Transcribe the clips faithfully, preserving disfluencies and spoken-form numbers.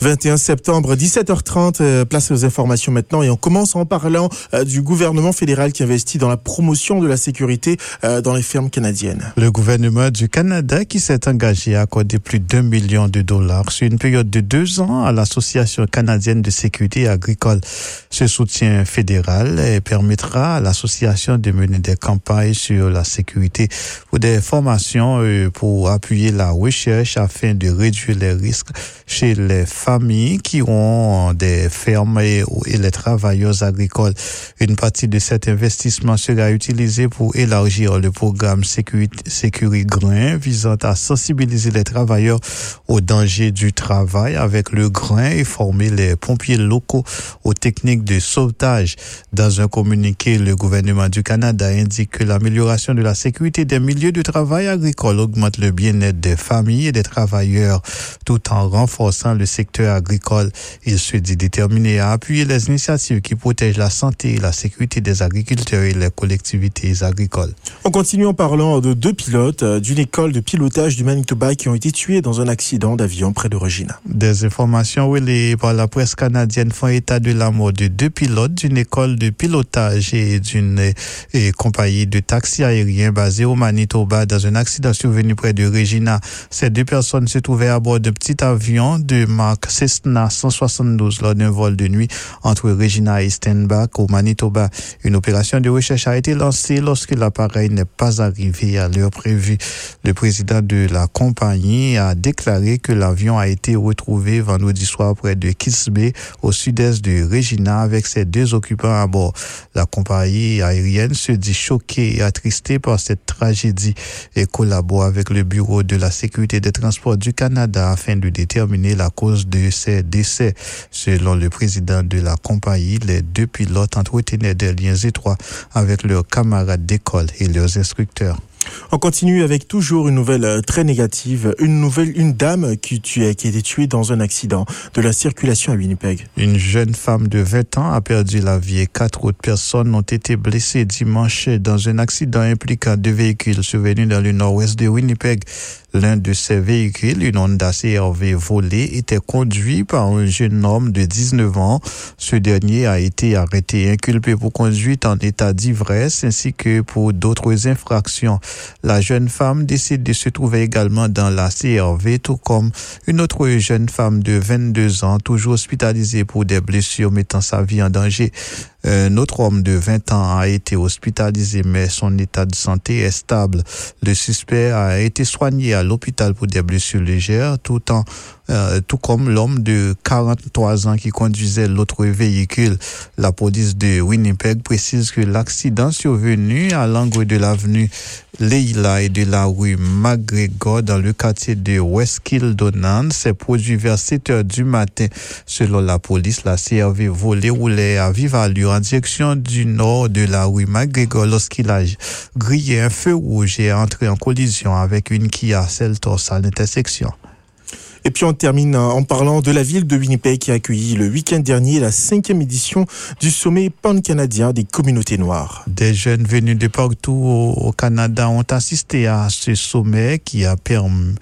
vingt et un septembre, dix-sept heures trente, euh, place aux informations maintenant et on commence en parlant euh, du gouvernement fédéral qui investit dans la promotion de la sécurité euh, dans les fermes canadiennes. Le gouvernement du Canada qui s'est engagé à accorder plus d'un million de dollars sur une période de deux ans à l'Association canadienne de sécurité agricole. Ce soutien fédéral eh, permettra à l'association de mener des campagnes sur la sécurité pour des formations euh, pour appuyer la recherche afin de réduire les risques chez les familles qui ont des fermes et, et les travailleurs agricoles. Une partie de cet investissement sera utilisée pour élargir le programme Sécurité Grain visant à sensibiliser les travailleurs aux dangers du travail avec le grain et former les pompiers locaux aux techniques de sauvetage. Dans un communiqué, le gouvernement du Canada indique que l'amélioration de la sécurité des milieux de travail agricole augmente le bien-être des familles et des travailleurs tout en renforçant le secteur agricole. Il se dit déterminé à appuyer les initiatives qui protègent la santé et la sécurité des agriculteurs et les collectivités agricoles. On continue en parlant de deux pilotes d'une école de pilotage du Manitoba qui ont été tués dans un accident d'avion près de Regina. Des informations relayées par la presse canadienne font état de la mort de deux pilotes d'une école de pilotage et d'une et compagnie de taxi aérien basée au Manitoba dans un accident survenu près de Regina. Ces deux personnes se trouvaient à bord d'un petit avion de marque Cessna cent soixante-douze lors d'un vol de nuit entre Regina et Steinbach au Manitoba. Une opération de recherche a été lancée lorsque l'appareil n'est pas arrivé à l'heure prévue. Le président de la compagnie a déclaré que l'avion a été retrouvé vendredi soir près de Kiss Bay au sud-est de Regina avec ses deux occupants à bord. La compagnie aérienne se dit choquée et attristée par cette tragédie et collabore avec le Bureau de la sécurité des transports du Canada afin de déterminer la cause de ces décès. Selon le président de la compagnie, les deux pilotes entretenaient des liens étroits avec leurs camarades d'école et leurs instructeurs. On continue avec toujours une nouvelle très négative. Une nouvelle, une dame qui, tuait, qui a été tuée dans un accident de la circulation à Winnipeg. Une jeune femme de vingt ans a perdu la vie et quatre autres personnes ont été blessées dimanche dans un accident impliquant deux véhicules survenus dans le nord-ouest de Winnipeg. L'un de ces véhicules, une Honda C R V volée, était conduit par un jeune homme de dix-neuf ans. Ce dernier a été arrêté et inculpé pour conduite en état d'ivresse ainsi que pour d'autres infractions. La jeune femme décédée se trouvait également dans la C R V, tout comme une autre jeune femme de vingt-deux ans, toujours hospitalisée pour des blessures mettant sa vie en danger. Un autre homme de vingt ans a été hospitalisé, mais son état de santé est stable. Le suspect a été soigné à l'hôpital pour des blessures légères, tout en Euh, tout comme l'homme de quarante-trois ans qui conduisait l'autre véhicule. La police de Winnipeg précise que l'accident survenu à l'angle de l'avenue Leila et de la rue McGregor dans le quartier de West Kildonan s'est produit vers sept heures du matin. Selon la police, la C R V volée roulait à vive allure en direction du nord de la rue McGregor lorsqu'il a grillé un feu rouge et est entré en collision avec une Kia Seltos à l'intersection. Et puis on termine en parlant de la ville de Winnipeg qui a accueilli le week-end dernier la cinquième édition du sommet pan-canadien des communautés noires. Des jeunes venus de partout au Canada ont assisté à ce sommet qui a permis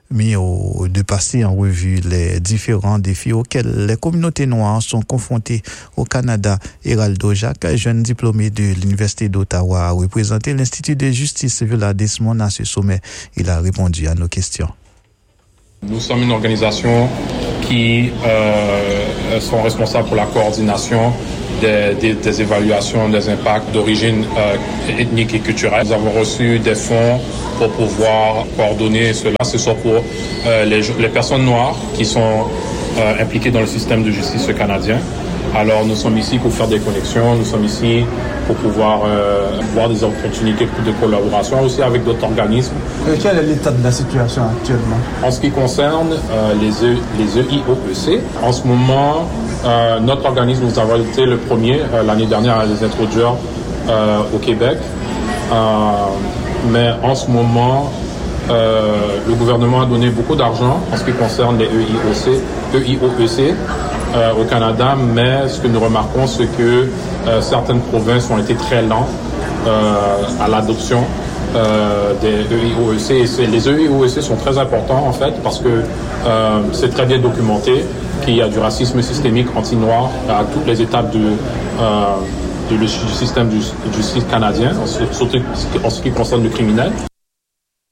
de passer en revue les différents défis auxquels les communautés noires sont confrontées au Canada. Héraldo Jacques, jeune diplômé de l'Université d'Ottawa, a représenté l'Institut de justice Villa Desmond à ce sommet. Il a répondu à nos questions. Nous sommes une organisation qui euh, sont responsables pour la coordination des, des, des évaluations des impacts d'origine euh, ethnique et culturelle. Nous avons reçu des fonds pour pouvoir coordonner cela. Ce soit pour euh, les, les personnes noires qui sont euh, impliquées dans le système de justice canadien. Alors nous sommes ici pour faire des connexions, nous sommes ici pour pouvoir euh, voir des opportunités de collaboration aussi avec d'autres organismes. Et quel est l'état de la situation actuellement? En ce qui concerne euh, les, e, les E I O E C, en ce moment, euh, notre organisme, nous avons été le premier euh, l'année dernière à les introduire euh, au Québec. Euh, mais en ce moment, euh, le gouvernement a donné beaucoup d'argent en ce qui concerne les E I O C, E I O E C. Euh, au Canada, mais ce que nous remarquons, c'est que euh, certaines provinces ont été très lentes euh, à l'adoption euh, des E I O E C. Et les E I O E C sont très importants en fait parce que euh, c'est très bien documenté qu'il y a du racisme systémique anti-noir à toutes les étapes de, euh, de le, du système du, du justice canadien, surtout en ce qui concerne le criminel.